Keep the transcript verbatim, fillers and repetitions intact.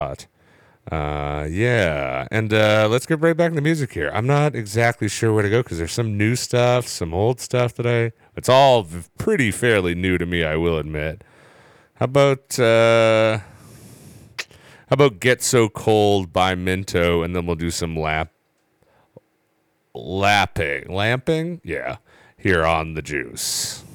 Uh, yeah, and uh, let's get right back into music here. I'm not exactly sure where to go because there's some new stuff, some old stuff that I. It's all v- pretty fairly new to me, I will admit. How about uh, how about "Get So Cold" by Minto, and then we'll do some lap lapping, lamping, yeah, here on the Juice.